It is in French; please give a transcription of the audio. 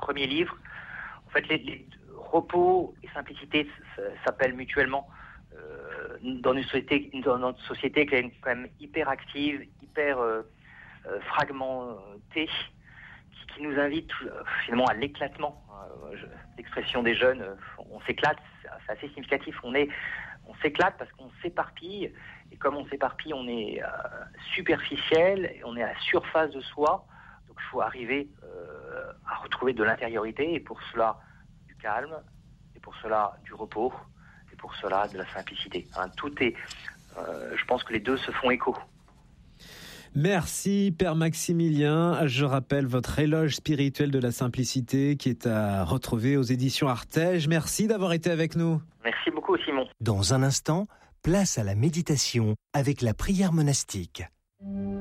premier livre. En fait, les repos et simplicité s'appellent mutuellement dans notre société qui est quand même hyper active, hyper fragmentée, qui nous invite finalement à l'éclatement. L'expression des jeunes, on s'éclate, c'est assez significatif. On s'éclate parce qu'on s'éparpille, et comme on s'éparpille, on est superficiel, et on est à la surface de soi. Donc il faut arriver à retrouver de l'intériorité, et pour cela du calme, et pour cela du repos, et pour cela de la simplicité. Tout est, je pense que les deux se font écho. Merci Père Maximilien. Je rappelle votre éloge spirituel de la simplicité qui est à retrouver aux éditions Artege. Merci d'avoir été avec nous. Merci beaucoup Simon. Dans un instant, place à la méditation avec la prière monastique.